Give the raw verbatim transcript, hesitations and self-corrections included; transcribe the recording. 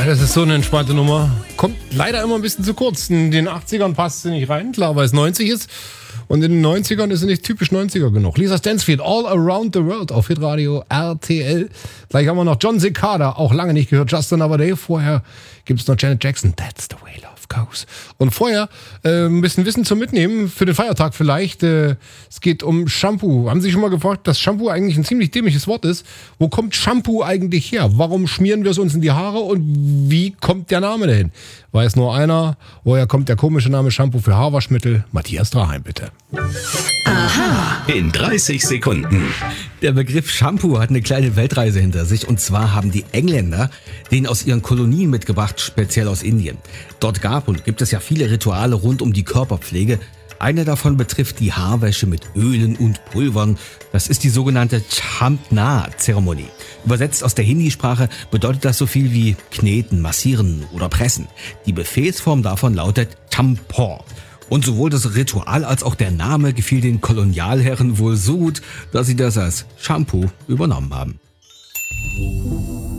das ist so eine entspannte Nummer. Kommt leider immer ein bisschen zu kurz. In den achtzigern passt sie nicht rein, klar, weil es neunzig ist. Und in den neunzigern ist sie nicht typisch neunziger genug. Lisa Stansfield, All Around the World auf Hitradio R T L. Gleich haben wir noch John Cicada, auch lange nicht gehört, Just Another Day. Vorher gibt's noch Janet Jackson, That's the Way Love Goes. Und vorher äh, ein bisschen Wissen zum Mitnehmen, für den Feiertag vielleicht. Äh, es geht um Shampoo. Haben Sie schon mal gefragt, dass Shampoo eigentlich ein ziemlich dämliches Wort ist? Wo kommt Shampoo eigentlich her? Warum schmieren wir es uns in die Haare und wie kommt der Name dahin? Weiß nur einer, woher kommt der komische Name Shampoo für Haarwaschmittel? Matthias Draheim, bitte. Aha. In dreißig Sekunden. Der Begriff Shampoo hat eine kleine Weltreise hinter sich. Und zwar haben die Engländer den aus ihren Kolonien mitgebracht, speziell aus Indien. Dort gab und gibt es ja viele Rituale rund um die Körperpflege. Eine davon betrifft die Haarwäsche mit Ölen und Pulvern. Das ist die sogenannte Champna-Zeremonie. Übersetzt aus der Hindi-Sprache bedeutet das so viel wie kneten, massieren oder pressen. Die Befehlsform davon lautet Champor. Und sowohl das Ritual als auch der Name gefiel den Kolonialherren wohl so gut, dass sie das als Shampoo übernommen haben.